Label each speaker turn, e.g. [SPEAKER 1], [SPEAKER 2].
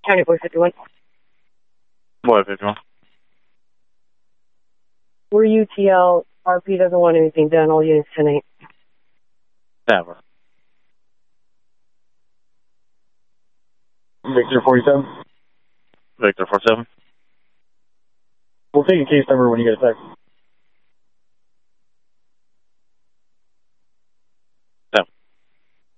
[SPEAKER 1] County Boy 51.
[SPEAKER 2] Boy 51.
[SPEAKER 1] We're UTL. RP doesn't want anything done. All units 10-8.
[SPEAKER 2] Never.
[SPEAKER 3] Victor 47.
[SPEAKER 2] Victor 47.
[SPEAKER 3] We'll take a case number when you get a text.